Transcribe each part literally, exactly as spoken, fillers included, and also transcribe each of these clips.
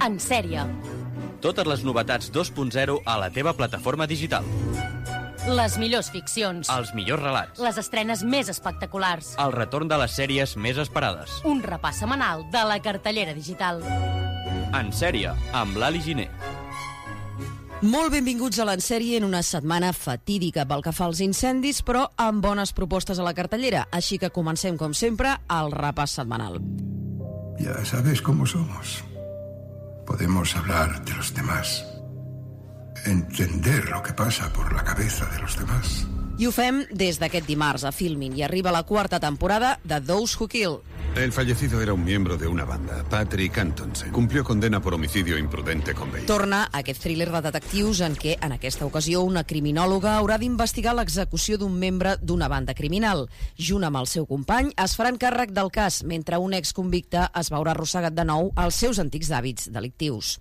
En sèrie. Totes les novetats dos punt zero a la teva plataforma digital. Les millors ficcions. Els millors relats. Les estrenes més espectaculars. El retorn de les sèries més esperades. Un repàs setmanal de la cartellera digital. En sèrie, amb l'Ali Giner. Molt benvinguts a l'Ensèrie en una setmana fatídica pel que fa als incendis, però amb bones propostes a la cartellera. Així que comencem, com sempre, el repàs setmanal. Ya sabes cómo somos. Podemos hablar de los demás. Entender lo que pasa por la cabeza de los demás. I ho fem des d'aquest dimarts a Filmin i arriba la quarta temporada de Those Who Kill. El fallecido era un miembro de una banda, Patrick Antonsen. Cumplió condena por homicidio imprudente con Bale. Torna aquest thriller de detectius en què, en aquesta ocasió, una criminòloga haurà d'investigar l'execució d'un membre d'una banda criminal. Junt amb el seu company, es faran càrrec del cas, mentre un exconvicte es veurà arrossegat de nou als seus antics hàbits delictius.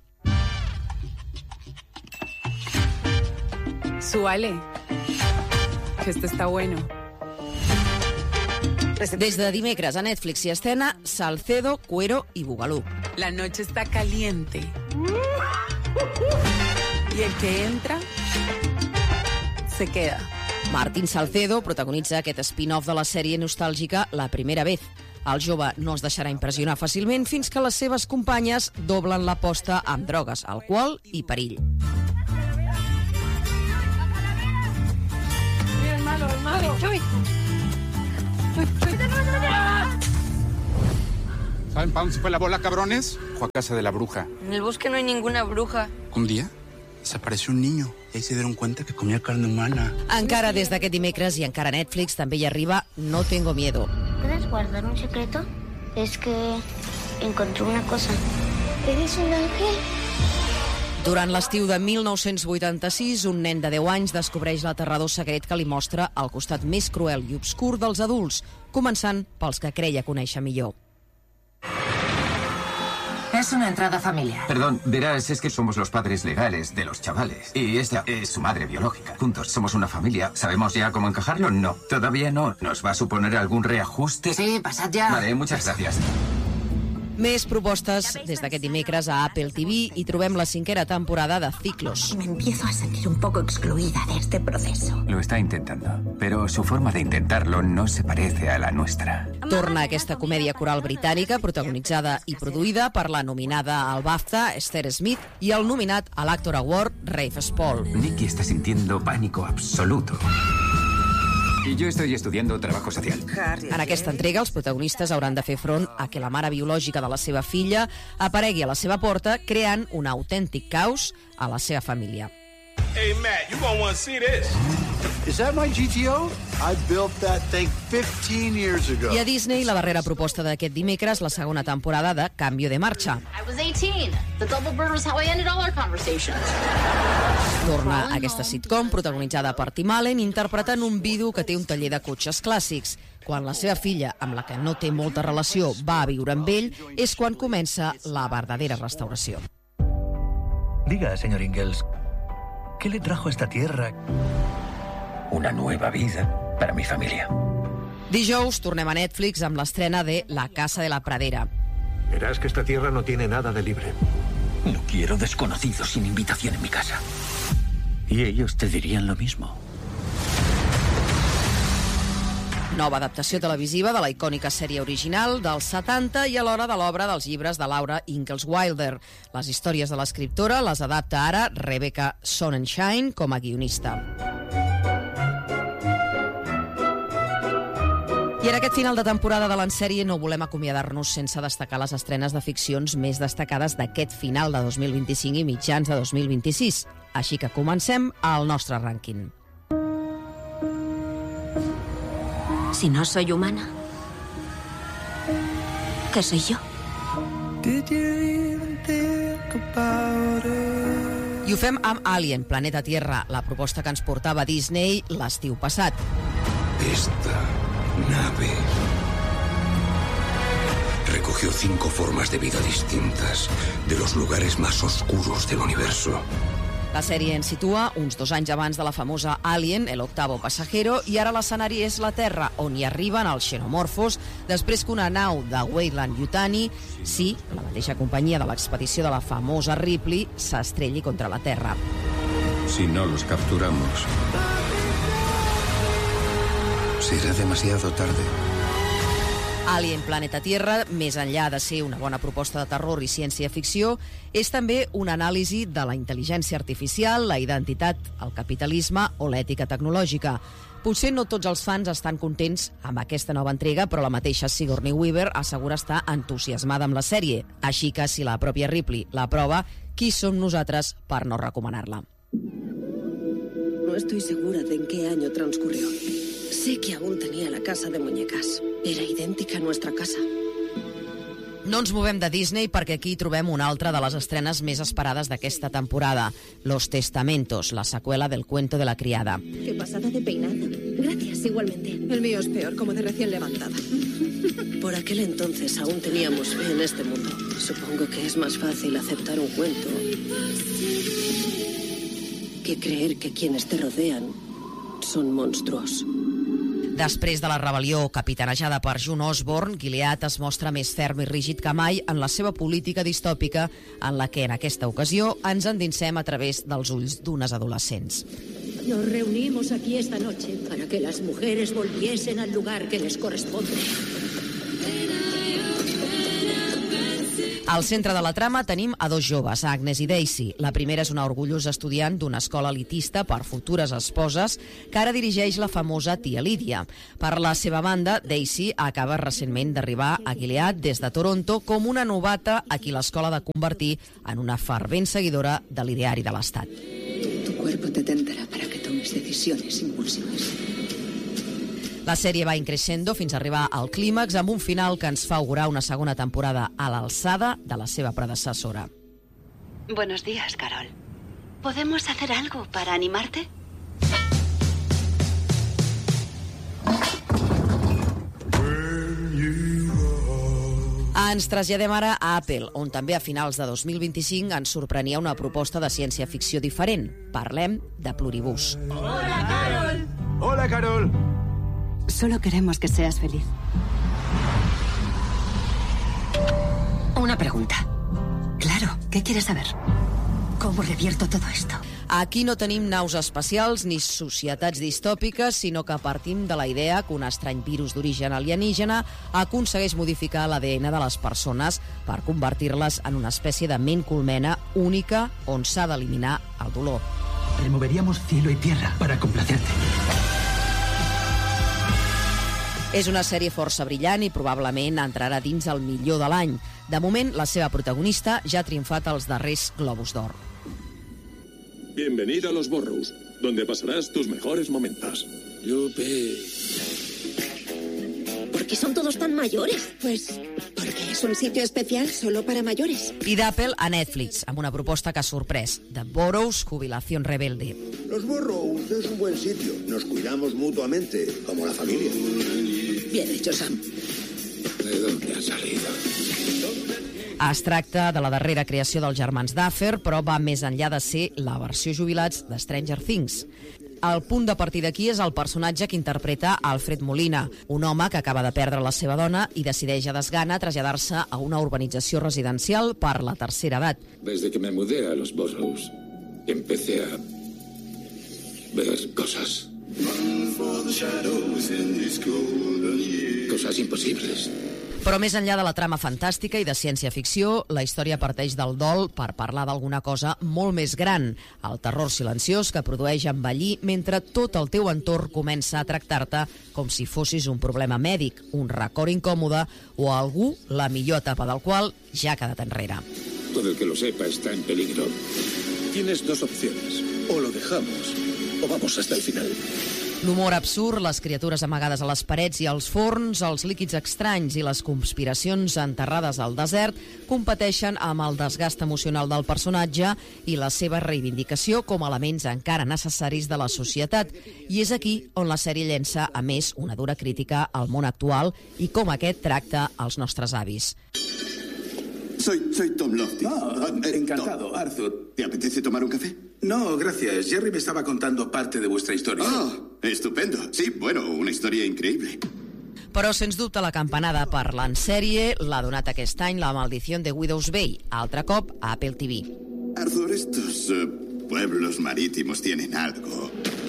Súbale, que esto está bueno. Des de dimecres a Netflix hi estrena Salcedo, Cuero i Bugalú. La noche está caliente. Y el que entra, se queda. Martín Salcedo protagonitza aquest spin-off de la sèrie nostàlgica La Primera Vez. El jove no es deixarà impressionar fàcilment fins que les seves companyes doblen l'aposta amb drogues, alcohol i perill. Mira el malo, el malo. ¿Saben para dónde se fue la bola, cabrones? Fue a casa de la bruja. En el bosque no hay ninguna bruja. Un día desapareció un niño y ahí se dieron cuenta que comía carne humana. Encara des d'aquest dimecres i encara a Netflix també hi arriba No Tengo Miedo. ¿Puedes guardar un secreto? Es que encontré una cosa. ¿Eres un ángel? Durant l'estiu de mil nou-cents vuitanta-sis, un nen de deu anys descobreix l'aterrador secret que li mostra el costat més cruel i obscur dels adults, començant pels que creia conèixer millor. Es una entrada familiar. Perdón, verás, es que somos los padres legales de los chavales. Y esta es su madre biológica. Juntos somos una familia. ¿Sabemos ya cómo encajarlo? No. ¿Todavía no? ¿Nos va a suponer algún reajuste? Sí, pasad ya. Vale, muchas gracias. Més propostes des d'aquest dimecres a Apple T V i trobem la cinquena temporada de Ciclos. Me empiezo a sentir un poco excluida de este proceso. Lo está intentando, pero su forma de intentarlo no se parece a la nuestra. Torna aquesta comèdia coral britànica protagonitzada i produïda per la nominada al BAFTA, Esther Smith, i el nominat a l'Actor Award, Rafe Spall. Nicky está sintiendo pánico absoluto. Y yo estoy estudiando trabajo social. En aquesta entrega, els protagonistes hauran de fer front a que la mare biològica de la seva filla aparegui a la seva porta, creant un autèntic caos a la seva família. Hey, Matt, you gonna want to see this. Is that my G T O? I built that thing fifteen years ago. I a Disney, la darrera proposta d'aquest dimecres, la segona temporada de Cambio de Marcha. I was eighteen. The double bird was how I ended all our conversations. Torna aquesta sitcom protagonitzada per Tim Allen interpretant un vidu que té un taller de cotxes clàssics. Quan la seva filla, amb la que no té molta relació, va a viure amb ell, és quan comença la verdadera restauració. Diga, señor Ingalls, ¿qué le trajo a esta tierra? Una nueva vida para mi familia. Dijous tornem a Netflix amb l'estrena de La Casa de la Pradera. Verás que esta tierra no tiene nada de libre. No quiero desconocidos sin invitación en mi casa. Y ellos te dirían lo mismo. Nova adaptació televisiva de la icònica sèrie original dels setanta i alhora de l'obra dels llibres de Laura Ingalls Wilder. Les històries de l'escriptora les adapta ara Rebecca Sonnenschein com a guionista. I en aquest final de temporada de l'Ensèrie no volem acomiadar-nos sense destacar les estrenes de ficcions més destacades d'aquest final de dos mil vint-i-cinc i mitjans de dos mil vint-i-sis. Així que comencem el nostre rànquing. Si no soy humana, ¿qué soy yo? I ho fem amb Alien, Planeta Tierra, la proposta que ens portava Disney l'estiu passat. Esta nave recogió cinco formas de vida distintas de los lugares más oscuros del universo. La sèrie ens situa uns dos anys abans de la famosa Alien, el octavo pasajero, i ara l'escenari és la Terra, on hi arriben els xenomorfos després que una nau de Weyland-Yutani, sí, la mateixa companyia de l'expedició de la famosa Ripley, s'estrelli contra la Terra. Si no los capturamos, será demasiado tarde. Alien Planeta Tierra, més enllà de ser una bona proposta de terror i ciència-ficció, és també una anàlisi de la intel·ligència artificial, la identitat, el capitalisme o l'ètica tecnològica. Potser no tots els fans estan contents amb aquesta nova entrega, però la mateixa Sigourney Weaver assegura estar entusiasmada amb la sèrie. Així que, si la pròpia Ripley la prova, qui som nosaltres per no recomanar-la? No estoy segura de en qué año transcurrió. Sé que aún tenía la casa de muñecas. Era idèntica a nuestra casa. No ens movem de Disney perquè aquí trobem una altra de les estrenes més esperades d'aquesta temporada, Los Testamentos, la seqüela del Cuento de la Criada. Qué pasada de peinado. Gracias, igualmente. El mío es peor, como de recién levantada. Por aquel entonces aún teníamos fe en este mundo. Supongo que es más fácil aceptar un cuento que creer que quienes te rodean son monstruos. Després de la rebel·lió capitanejada per June Osborne, Gilead es mostra més ferm i rígid que mai en la seva política distòpica, en la que en aquesta ocasió ens endinsem a través dels ulls d'unes adolescents. Nos reunimos aquí esta noche para que las mujeres volviesen al lugar que les corresponde. Al centre de la trama tenim a dos joves, Agnes i Daisy. La primera és una orgullosa estudiant d'una escola elitista per futures esposes que ara dirigeix la famosa tia Lídia. Per la seva banda, Daisy acaba recentment d'arribar a Gilead des de Toronto com una novata a qui l'escola ha de convertir en una fervent seguidora de l'ideari de l'Estat. Tu cuerpo te tentará para que tomes decisiones impulsivas. La sèrie va increixendo fins a arribar al clímax amb un final que ens fa augurar una segona temporada a l'alçada de la seva predecessora. Buenos días, Carol. ¿Podemos hacer algo para animarte? Ens traslladem ara a Apple, on també a finals de dos mil vint-i-cinc ens sorprenia una proposta de ciència-ficció diferent. Parlem de Pluribus. Hola, Carol! Hola, Carol! Solo queremos que seas feliz. Una pregunta. Claro, ¿qué quieres saber? ¿Cómo revierto todo esto? Aquí no tenim naus espacials ni societats distòpiques, sinó que partim de la idea que un estrany virus d'origen alienígena aconsegueix modificar l'A D N de les persones per convertir-les en una espècie de ment colmena única on s'ha d'eliminar el dolor. Removeríamos cielo y tierra para complacerte. És una sèrie força brillant i probablement entrarà dins el millor de l'any. De moment, la seva protagonista ja ha triomfat als darrers Globus d'Or. Bienvenida a Los Burrows, donde pasarás tus mejores momentos. Yupi. ¿Por qué son todos tan mayores? Pues porque es un sitio especial solo para mayores. I d'Apple a Netflix, amb una proposta que ha sorprès. The Burrows, Jubilación Rebelde. Los Burrows es un buen sitio. Nos cuidamos mutuamente, como la familia. Bien hecho, Sam. ¿De dónde ha salido? Es tracta de la darrera creació dels germans Duffer, però va més enllà de ser la versió jubilats de Stranger Things. El punt de partida aquí és el personatge que interpreta Alfred Molina, un home que acaba de perdre la seva dona i decideix a desgana traslladar-se a una urbanització residencial per la tercera edat. Desde que me mudé a Los Burrows, empecé a ver cosas. Cosas imposibles. Però més enllà de la trama fantàstica i de ciència-ficció, la història parteix del dol per parlar d'alguna cosa molt més gran, el terror silenciós que produeix envellir mentre tot el teu entorn comença a tractar-te com si fossis un problema mèdic, un record incòmode o algú la millor etapa del qual ja ha quedat enrere. Todo el que lo sepa está en peligro. Tienes dos opciones. O lo dejamos, o vamos hasta el final. L'humor absurd, les criatures amagades a les parets i als forns, els líquids estranys i les conspiracions enterrades al desert competeixen amb el desgast emocional del personatge i la seva reivindicació com a elements encara necessaris de la societat. I és aquí on la sèrie llença, a més, una dura crítica al món actual i com aquest tracta els nostres avis. Soy, soy Tom Lofty. Ah, encantado, Arthur. ¿Te apetece tomar un café? No, gracias. Jerry me estaba contando parte de vuestra historia. Ah, estupendo. Sí, bueno, una historia increíble. Però, sens dubte, la campanada parlant sèrie l'ha donat aquest any La maldición de Widows Bay, altre cop a Apple T V. Arthur, estos uh, pueblos marítimos tienen algo.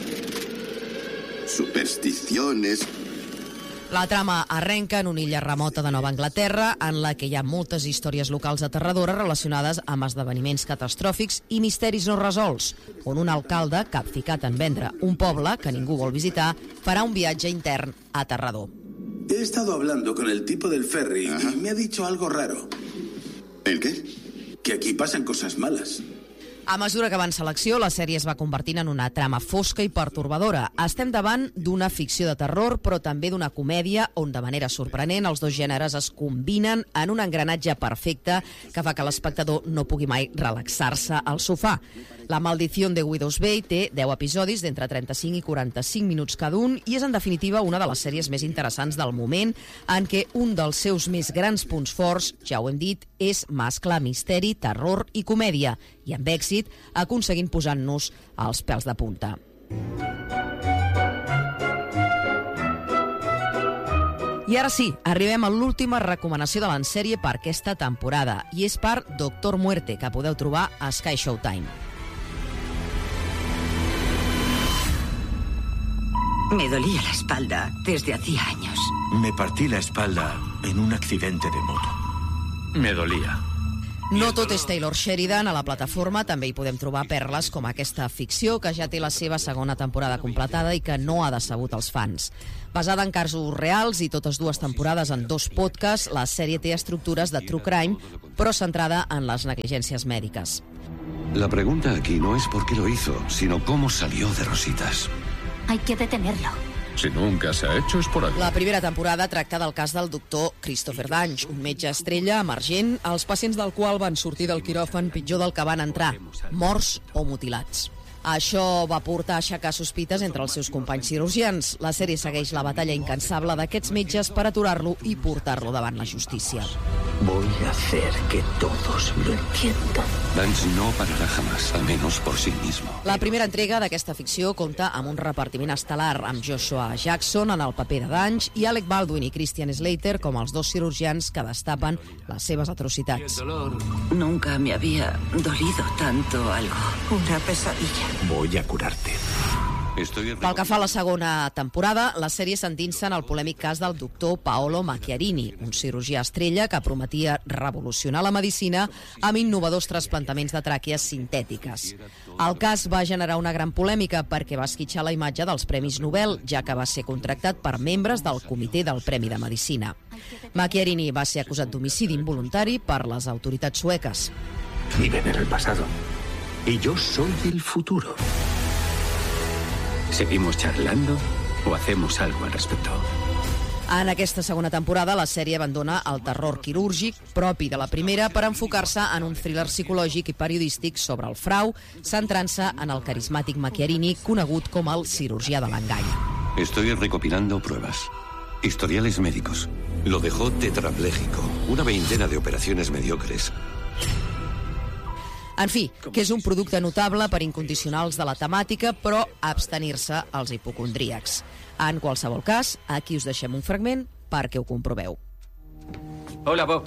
Supersticiones. La trama arrenca en una illa remota de Nova Anglaterra en la que hi ha moltes històries locals aterradores relacionades amb esdeveniments catastròfics i misteris no resolts, on un alcalde, capficat en vendre un poble que ningú vol visitar, farà un viatge intern aterrador. He estado hablando con el tipo del ferry Ajá. y me ha dicho algo raro. ¿El qué? Que aquí pasan cosas malas. A mesura que avança l'acció, la sèrie es va convertint en una trama fosca i pertorbadora. Estem davant d'una ficció de terror, però també d'una comèdia on, de manera sorprenent, els dos gèneres es combinen en un engranatge perfecte que fa que l'espectador no pugui mai relaxar-se al sofà. La maldición de Widows Bay té deu episodis d'entre trenta-cinc i quaranta-cinc minuts cada un i és, en definitiva, una de les sèries més interessants del moment, en què un dels seus més grans punts forts, ja ho hem dit, és mesclar misteri, terror i comèdia, i amb èxit aconseguint posant-nos els pèls de punta. I ara sí, arribem a l'última recomanació de l'ensèrie per aquesta temporada, i és per Doctor Muerte, que podeu trobar a Sky Showtime. Me dolía la espalda desde hacía años. Me partí la espalda en un accidente de moto. Me dolía. No tot és Taylor Sheridan. A la plataforma també hi podem trobar perles com aquesta ficció, que ja té la seva segona temporada completada i que no ha decebut els fans. Basada en casos reals i totes dues temporades en dos podcasts, la sèrie té estructures de true crime, però centrada en les negligències mèdiques. La pregunta aquí no es por qué lo hizo, sino cómo salió de Rositas. Hay que detenerlo. Si nunca se ha hecho es por algo. La primera temporada tracta del cas del doctor Christopher Dange, un metge estrella emergent, els pacients del qual van sortir del quiròfan pitjor del que van entrar, morts o mutilats. Això va portar a aixecar sospites entre els seus companys cirurgians. La sèrie segueix la batalla incansable d'aquests metges per aturar-lo i portar-lo davant la justícia. Voy a hacer que todos lo entiendan. Dange no parará jamás, al menos por sí mismo. La primera entrega d'aquesta ficció compta amb un repartiment estel·lar amb Joshua Jackson en el paper de Dange i Alec Baldwin i Christian Slater com els dos cirurgians que destapen les seves atrocitats. Nunca me había dolido tanto algo. Una pesadilla. Voy a curarte. Pel que fa a la segona temporada, la sèrie s'endinsa en el polèmic cas del doctor Paolo Macchiarini, un cirurgià estrella que prometia revolucionar la medicina amb innovadors trasplantaments de tràquees sintètiques. El cas va generar una gran polèmica perquè va esquitxar la imatge dels Premis Nobel, ja que va ser contractat per membres del Comitè del Premi de Medicina. Macchiarini va ser acusat d'homicidi involuntari per les autoritats sueques. Viven en el pasado y yo soy el futuro. ¿Seguimos charlando o hacemos algo al respecto? En aquesta segona temporada, la sèrie abandona el terror quirúrgic propi de la primera per enfocar-se en un thriller psicològic i periodístic sobre el frau, centrant-se en el carismàtic Macchiarini, conegut com el cirurgià de l'engany. Estoy recopilando pruebas. Historiales médicos. Lo dejó tetrapléjico. Una veintena de operaciones mediocres. En fi, que és un producte notable per incondicionals de la temàtica, però abstenir-se als hipocondríacs. En qualsevol cas, aquí us deixem un fragment perquè ho comproveu. Hola, Bob.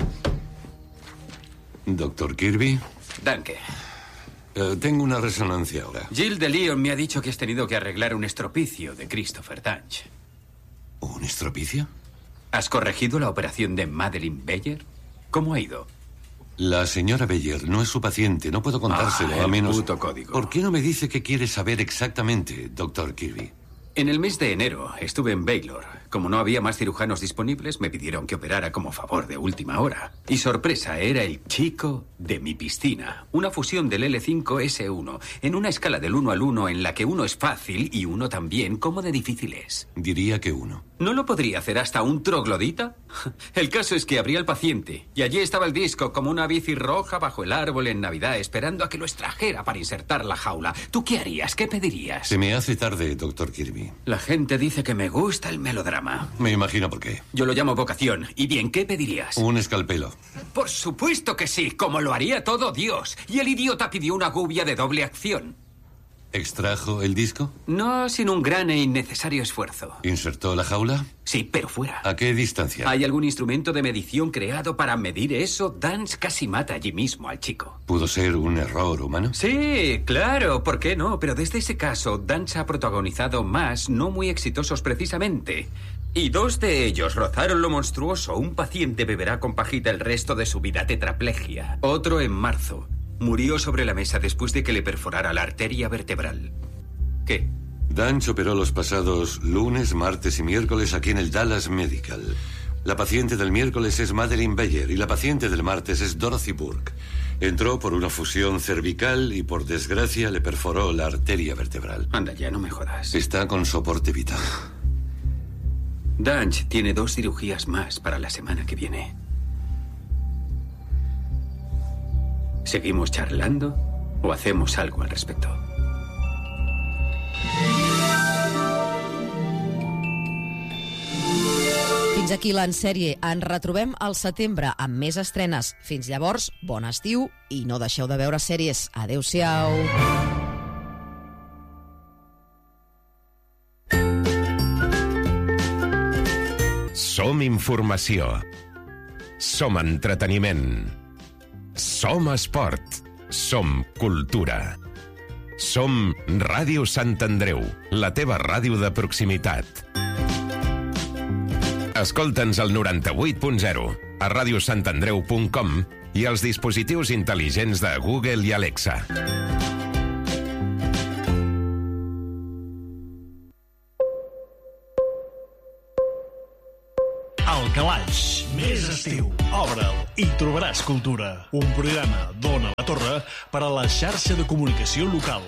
Doctor Kirby. Danke. Uh, tengo una resonancia ahora. Jill de Leon me ha dicho que has tenido que arreglar un estropicio de Christopher Dange. ¿Un estropicio? ¿Has corregido la operación de Madeleine Beyer? ¿Cómo ha ido? La señora Beyer no es su paciente. No puedo contárselo, ah, a menos... puto código. ¿Por qué no me dice qué quiere saber exactamente, doctor Kirby? En el mes de enero estuve en Baylor. Como no había más cirujanos disponibles, me pidieron que operara como favor de última hora. Y sorpresa, era el chico de mi piscina. Una fusión del L cinco S uno. En una escala del uno al uno en la que uno es fácil y uno también, ¿cómo de difícil es? Diría que uno. ¿No lo podría hacer hasta un troglodita? El caso es que abrí al paciente y allí estaba el disco como una bici roja bajo el árbol en Navidad, esperando a que lo extrajera para insertar la jaula. ¿Tú qué harías? ¿Qué pedirías? Se me hace tarde, doctor Kirby. La gente dice que me gusta el melodrama. Me imagino por qué. Yo lo llamo vocación. Y bien, ¿qué pedirías? Un escalpelo. Por supuesto que sí, como lo haría todo Dios. Y el idiota pidió una gubia de doble acción. ¿Extrajo el disco? No sin un gran e innecesario esfuerzo. ¿Insertó la jaula? Sí, pero fuera. ¿A qué distancia? ¿Hay algún instrumento de medición creado para medir eso? Dance casi mata allí mismo al chico. ¿Pudo ser un error humano? Sí, claro, ¿por qué no? Pero desde ese caso, Dance ha protagonizado más no muy exitosos precisamente. Y dos de ellos rozaron lo monstruoso. Un paciente beberá con pajita el resto de su vida, tetraplegia. Otro en marzo. Murió sobre la mesa después de que le perforara la arteria vertebral. ¿Qué? Dance operó los pasados lunes, martes y miércoles aquí en el Dallas Medical. La paciente del miércoles es Madeleine Bayer y la paciente del martes es Dorothy Burke. Entró por una fusión cervical y por desgracia le perforó la arteria vertebral. Anda, ya no me jodas. Está con soporte vital. Dance tiene dos cirugías más para la semana que viene. ¿Seguimos charlando o hacemos algo al respecto? Fins aquí l'En Sèrie. Ens retrobem al setembre amb més estrenes. Fins llavors, bon estiu i no deixeu de veure sèries. Adéu-siau. Som informació. Som entreteniment. Som esport. Som cultura. Som Ràdio Sant Andreu, la teva ràdio de proximitat. Escolta'ns al noranta-vuit punt zero, a radiosantandreu punt com i als dispositius intel·ligents de Google i Alexa. El Calaix, més estiu. Obre'l i trobaràs cultura. Un programa d'Ona la Torre per a la xarxa de comunicació local.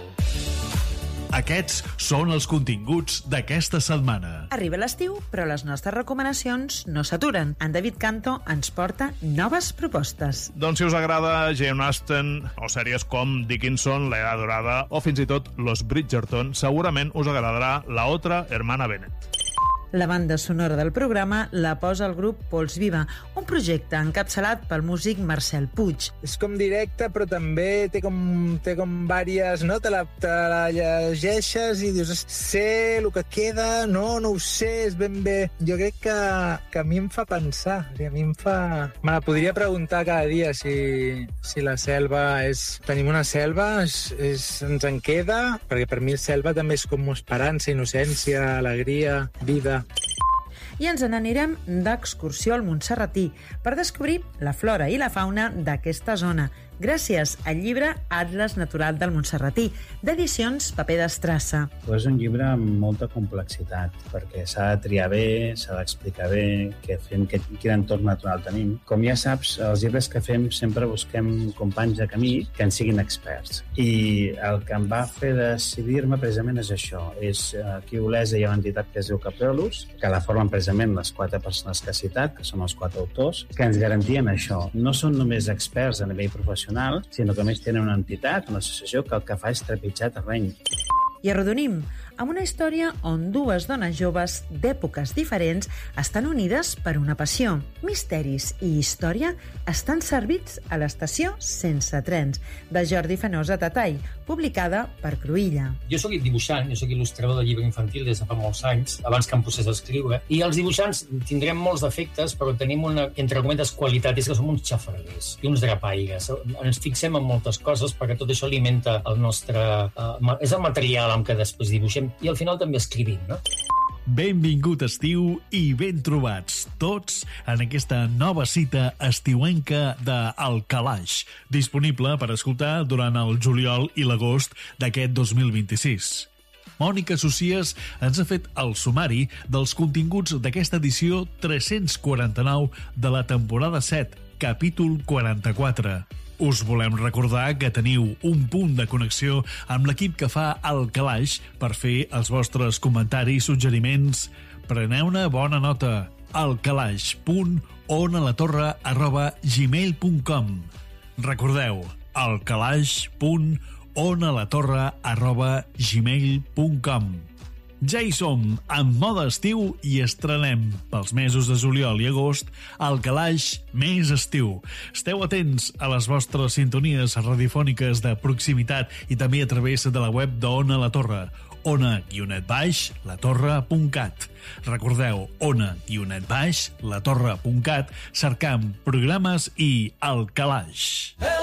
Aquests són els continguts d'aquesta setmana. Arriba l'estiu, però les nostres recomanacions no s'aturen. En David Canto ens porta noves propostes. Doncs si us agrada Jane Austen o sèries com Dickinson, La Edad Dorada o fins i tot Los Bridgerton, segurament us agradarà La Otra Hermana Bennet. La banda sonora del programa la posa el grup Pols Viva, un projecte encapçalat pel músic Marcel Puig. És com directe, però també té com, té com vàries, no? Te la, te la llegeixes i dius, sé el que queda, no, no ho sé, és ben bé. Jo crec que, que a mi em fa pensar, a mi em fa... Me la podria preguntar cada dia si, si la selva és... Tenim una selva, és, és, ens en queda, perquè per mi selva també és com esperança, innocència, alegria, vida. I ens n'anirem d'excursió al Montserratí per descobrir la flora i la fauna d'aquesta zona, gràcies al llibre Atles Natural del Montserratí, d'edicions Paper d'Estrassa. És un llibre amb molta complexitat, perquè s'ha de triar bé, s'ha d'explicar bé, què fem, què, quin entorn natural tenim. Com ja saps, els llibres que fem sempre busquem companys de camí que en siguin experts. I el que em va fer decidir-me precisament és això. És aquí a Olesa hi ha una entitat que es diu Capreolus, que la formen precisament les quatre persones que ha citat, que són els quatre autors, que ens garantien això. No són només experts a nivell professional, sinó que a més tenen una entitat, una associació que el que fa és trepitjar terreny. I arrodonim amb una història on dues dones joves d'èpoques diferents estan unides per una passió. Misteris i història estan servits a l'estació Sense trens, de Jordi Fenosa Tatall, publicada per Cruïlla. Jo soc dibuixant, jo soc il·lustrador de llibre infantil des de fa molts anys, abans que em posés a escriure, i els dibuixants tindrem molts defectes, però tenim una, entre cometes, qualitat, és que som uns xafarguers i uns drapaires. Ens fixem en moltes coses perquè tot això alimenta el nostre... Uh, és el material amb què després dibuixem i al final també escrivim, no? Benvingut estiu i ben trobats tots en aquesta nova cita estiuenca de El Calaix, disponible per escoltar durant el juliol i l'agost d'aquest dos mil vint-i-sis. Mònica Socies ens ha fet el sumari dels continguts d'aquesta edició tres-cents quaranta-nou de la temporada set, capítol quaranta-quatre. Us volem recordar que teniu un punt de connexió amb l'equip que fa El Calaix per fer els vostres comentaris, suggeriments. Preneu-ne bona nota. elcalaix punt onalatorre arroba gmail punt com. Recordeu, elcalaix punt onalatorre arroba gmail punt com. Ja hi som, en mode estiu, i estrenem pels mesos de juliol i agost el calaix més estiu. Esteu atents a les vostres sintonies radiofòniques de proximitat i també a través de la web d'Ona La Torre, ona guionet baix latorre punt cat. Recordeu, ona guionet baix latorre punt cat, cercant programes i el calaix. Hey!